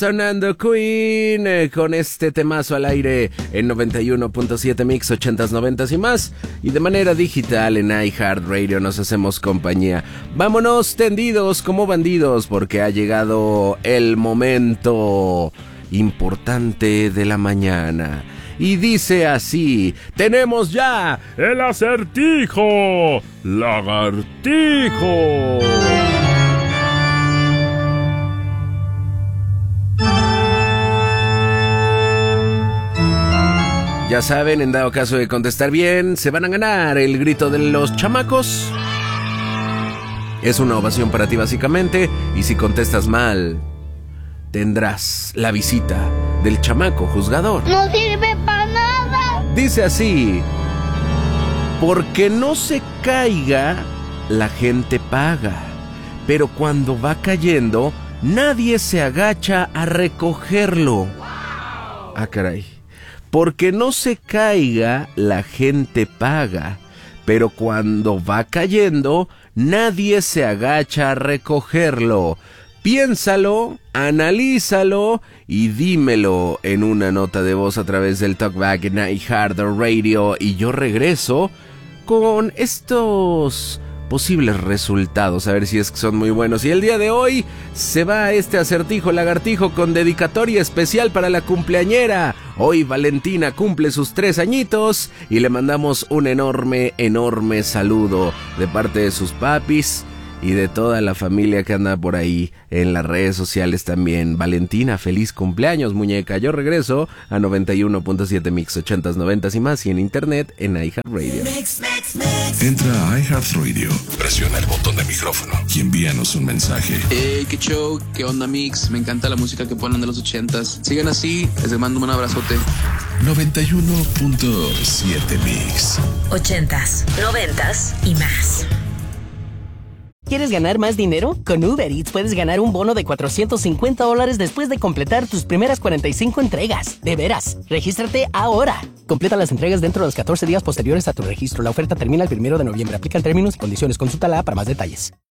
Sonando Queen con este temazo al aire en 91.7 Mix 80s, 90s y más, y de manera digital en iHeartRadio nos hacemos compañía. Vámonos tendidos como bandidos porque ha llegado el momento importante de la mañana. Y dice así: tenemos ya el acertijo lagartijo. Ya saben, en dado caso de contestar bien, se van a ganar el grito de los chamacos. Es una ovación para ti básicamente, y si contestas mal, tendrás la visita del chamaco juzgador. No sirve para nada. Dice así: porque no se caiga, la gente paga, pero cuando va cayendo, nadie se agacha a recogerlo. Ah, caray. Porque no se caiga, la gente paga, pero cuando va cayendo, nadie se agacha a recogerlo. Piénsalo, analízalo y dímelo en una nota de voz a través del Talkback en iHeartRadio, y yo regreso con estos posibles resultados, a ver si es que son muy buenos. Y el día de hoy se va este acertijo lagartijo con dedicatoria especial para la cumpleañera. Hoy Valentina cumple sus 3 añitos y le mandamos un enorme saludo de parte de sus papis y de toda la familia que anda por ahí en las redes sociales también. Valentina, feliz cumpleaños, muñeca. Yo regreso a 91.7 Mix 80s, 90s y más, y en internet en iHeartRadio. Entra a iHeartRadio, presiona el botón de micrófono y envíanos un mensaje. Hey, qué show, qué onda, Mix. Me encanta la música que ponen de los 80s. Sigan así, les mando un abrazote. 91.7 Mix 80s, 90s y más. ¿Quieres ganar más dinero? Con Uber Eats puedes ganar un bono de $450 después de completar tus primeras 45 entregas. De veras, regístrate ahora. Completa las entregas dentro de los 14 días posteriores a tu registro. La oferta termina el 1 de noviembre. Aplican términos y condiciones. Consulta la app para más detalles.